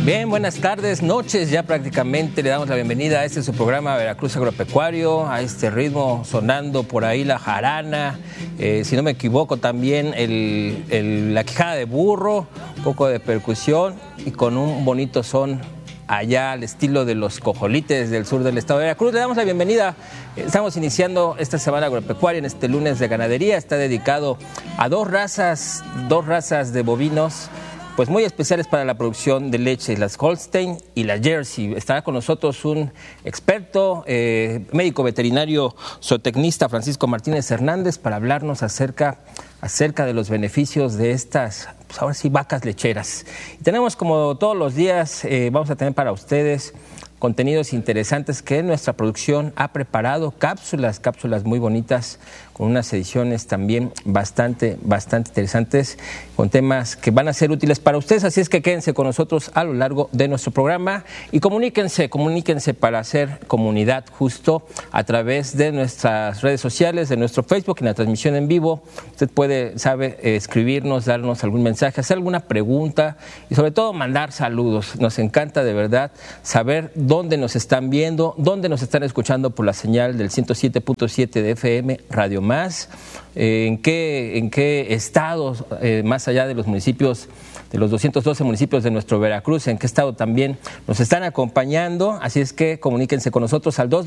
Bien, buenas tardes, noches, ya prácticamente le damos la bienvenida a su programa Veracruz Agropecuario, a este ritmo sonando por ahí la jarana, si no me equivoco también la quijada de burro, un poco de percusión y con un bonito son allá al estilo de los cojolites del sur del estado de Veracruz. Le damos la bienvenida, estamos iniciando esta semana agropecuaria en este lunes de ganadería, está dedicado a dos razas de bovinos pues muy especiales para la producción de leche, las Holstein y la Jersey. Estará con nosotros un experto, médico veterinario zootecnista, Francisco Martínez Hernández, para hablarnos acerca de los beneficios de estas, pues ahora sí, vacas lecheras. Y tenemos, como todos los días, vamos a tener para ustedes contenidos interesantes que nuestra producción ha preparado, cápsulas muy bonitas, con unas ediciones también bastante interesantes, con temas que van a ser útiles para ustedes, así es que quédense con nosotros a lo largo de nuestro programa y comuníquense para hacer comunidad justo a través de nuestras redes sociales, de nuestro Facebook, en la transmisión en vivo. Usted sabe escribirnos, darnos algún mensaje, hacer alguna pregunta y sobre todo mandar saludos. Nos encanta de verdad saber dónde nos están viendo, dónde nos están escuchando por la señal del 107.7 de FM Radio Más, en qué estados, más allá de los municipios, de los 212 municipios de nuestro Veracruz, en qué estado también nos están acompañando, así es que comuníquense con nosotros al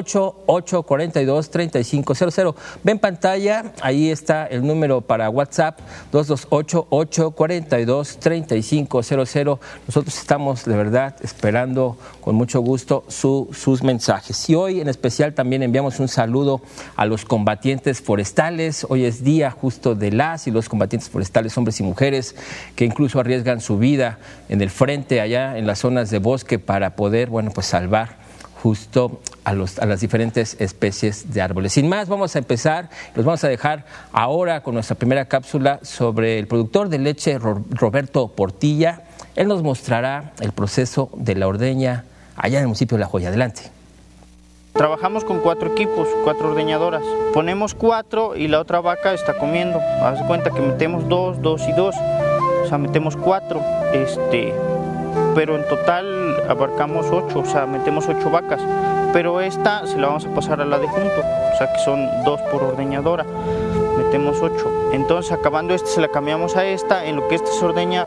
228-842-3500. Ve en pantalla, ahí está el número para WhatsApp, 228-842-3500. Nosotros estamos de verdad esperando con mucho gusto sus mensajes. Y hoy en especial también enviamos un saludo a los combatientes forestales. Hoy es día justo de las y los combatientes forestales, hombres y mujeres, que incluso arriesgan su vida en el frente allá en las zonas de bosque para poder, salvar justo a las diferentes especies de árboles. Sin más, vamos a empezar, los vamos a dejar ahora con nuestra primera cápsula sobre el productor de leche Roberto Portilla. Él nos mostrará el proceso de la ordeña allá en el municipio de La Joya. Adelante. Trabajamos con 4 equipos, 4 ordeñadoras. Ponemos 4 y la otra vaca está comiendo. Haz de cuenta que metemos 2, 2 y 2. O sea, metemos 4. Pero en total abarcamos 8, o sea, metemos 8 vacas. Pero esta se la vamos a pasar a la de junto, o sea que son 2 por ordeñadora. Metemos 8. Entonces, acabando se la cambiamos a esta, en lo que esta se ordeña.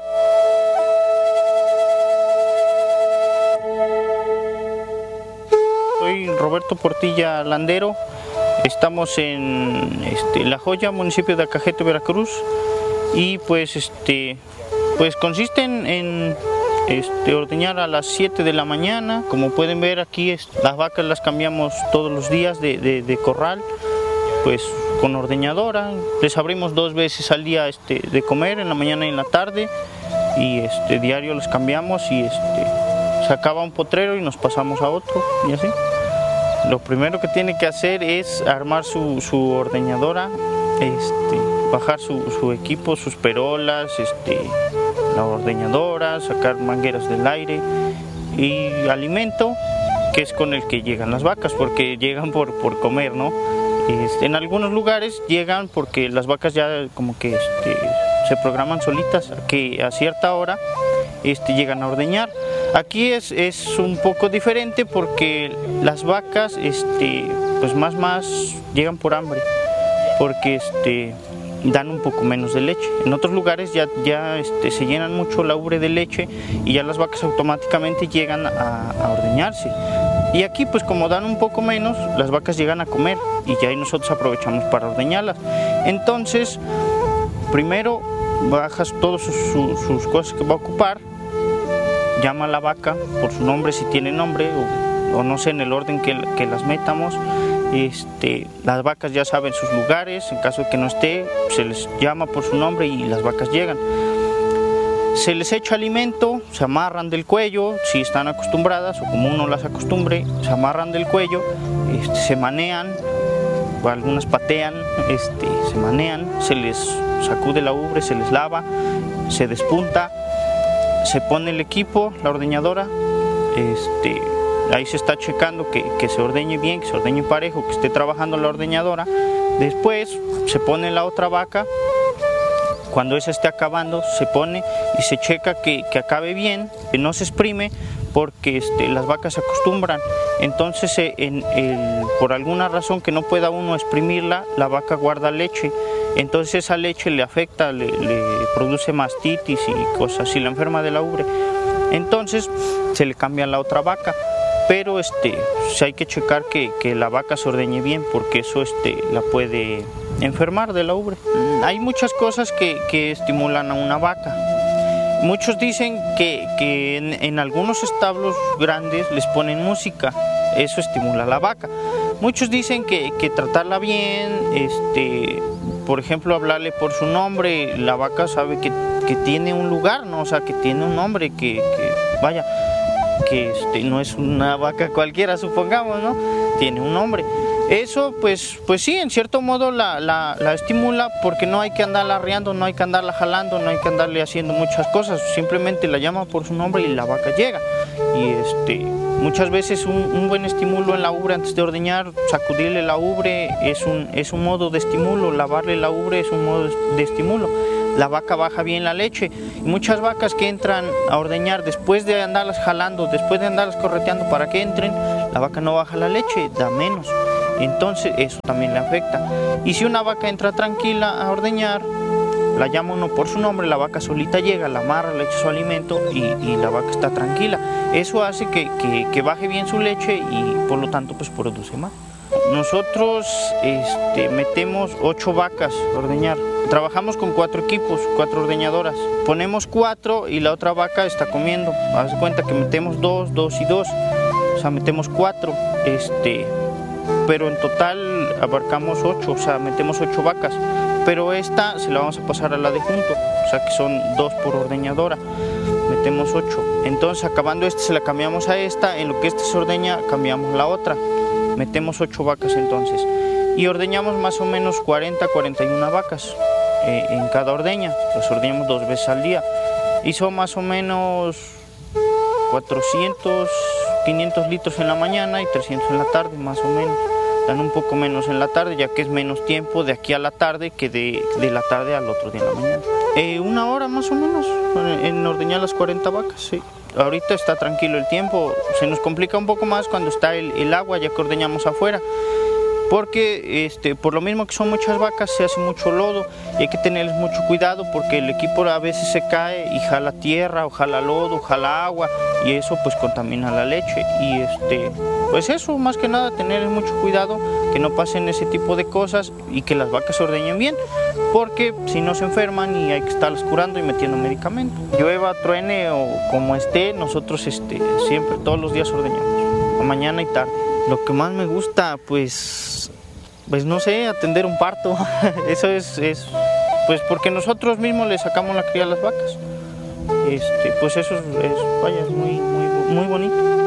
Soy Roberto Portilla Landero, estamos en La Joya, municipio de Acajete, Veracruz, y pues consiste en ordeñar a las 7 de la mañana. Como pueden ver aquí, las vacas las cambiamos todos los días de corral, pues con ordeñadora. Les abrimos 2 veces al día de comer, en la mañana y en la tarde, y diario les cambiamos y se acaba un potrero y nos pasamos a otro y así. Lo primero que tiene que hacer es armar su ordeñadora, bajar su equipo, sus perolas, la ordeñadora, sacar mangueras del aire y alimento, que es con el que llegan las vacas, porque llegan por comer, ¿no? En algunos lugares llegan porque las vacas ya como que se programan solitas, que a cierta hora llegan a ordeñar. Aquí es un poco diferente porque las vacas pues más llegan por hambre, porque dan un poco menos de leche. En otros lugares ya se llenan mucho la ubre de leche y ya las vacas automáticamente llegan a ordeñarse. Y aquí pues como dan un poco menos, las vacas llegan a comer y ya ahí nosotros aprovechamos para ordeñarlas. Entonces, primero bajas todas sus cosas que va a ocupar, llama a la vaca por su nombre si tiene nombre o no sé, en el orden que las metamos. Las vacas ya saben sus lugares, en caso de que no esté, se les llama por su nombre y las vacas llegan. Se les echa alimento, se amarran del cuello, si están acostumbradas o como uno las acostumbre, se amarran del cuello, se manean, o algunas patean, se manean, se les sacude la ubre, se les lava, se despunta, se pone el equipo, la ordeñadora, ahí se está checando que se ordeñe bien, que se ordeñe parejo, que esté trabajando la ordeñadora. Después se pone la otra vaca, cuando esa esté acabando se pone y se checa que acabe bien, que no se exprime, porque las vacas se acostumbran. Entonces por alguna razón que no pueda uno exprimirla, la vaca guarda leche. Entonces esa leche le afecta, le produce mastitis y cosas así, la enferma de la ubre. Entonces se le cambia a la otra vaca, pero hay que checar que la vaca se ordeñe bien, porque eso la puede enfermar de la ubre. Hay muchas cosas que estimulan a una vaca. Muchos dicen que en algunos establos grandes les ponen música, eso estimula a la vaca. Muchos dicen que tratarla bien, por ejemplo, hablarle por su nombre, la vaca sabe que tiene un lugar, ¿no? O sea, que tiene un nombre, que no es una vaca cualquiera, supongamos, ¿no? Tiene un nombre. Eso, pues sí, en cierto modo la estimula, porque no hay que andarla arreando, no hay que andarla jalando, no hay que andarle haciendo muchas cosas, simplemente la llama por su nombre y la vaca llega. Y muchas veces un buen estímulo en la ubre antes de ordeñar, sacudirle la ubre es un modo de estímulo, lavarle la ubre es un modo de estímulo. La vaca baja bien la leche. Y muchas vacas que entran a ordeñar después de andarlas jalando, después de andarlas correteando para que entren, la vaca no baja la leche, da menos. Entonces eso también le afecta. Y si una vaca entra tranquila a ordeñar, la llama uno por su nombre, la vaca solita llega, la amarra, le echa su alimento y la vaca está tranquila. Eso hace que baje bien su leche y por lo tanto pues produce más. Nosotros metemos 8 vacas a ordeñar. Trabajamos con 4 equipos, 4 ordeñadoras. Ponemos 4 y la otra vaca está comiendo. Haz de cuenta que metemos 2, 2 y 2. O sea, metemos 4. Pero en total abarcamos 8, o sea, metemos 8 vacas. Pero esta se la vamos a pasar a la de junto, o sea que son 2 por ordeñadora. Metemos 8. Entonces, acabando se la cambiamos a esta. En lo que esta se ordeña, cambiamos la otra. Metemos 8 vacas entonces. Y ordeñamos más o menos 40, 41 vacas en cada ordeña. Las ordeñamos 2 veces al día. Y son más o menos 400, 500 litros en la mañana y 300 en la tarde, más o menos. Dan un poco menos en la tarde, ya que es menos tiempo de aquí a la tarde que de la tarde al otro día en la mañana. 1 hora más o menos en ordeñar las 40 vacas, sí. Ahorita está tranquilo el tiempo, se nos complica un poco más cuando está el agua, ya que ordeñamos afuera. Porque por lo mismo que son muchas vacas, se hace mucho lodo y hay que tenerles mucho cuidado, porque el equipo a veces se cae y jala tierra, o jala lodo, o jala agua, y eso pues contamina la leche. Y pues eso, más que nada, tener mucho cuidado, que no pasen ese tipo de cosas y que las vacas se ordeñen bien, porque si no se enferman y hay que estarlas curando y metiendo medicamentos. Llueva, truene o como esté, nosotros siempre, todos los días ordeñamos, mañana y tarde. Lo que más me gusta, pues no sé, atender un parto. Eso es pues porque nosotros mismos le sacamos la cría a las vacas. Pues eso es muy bonito.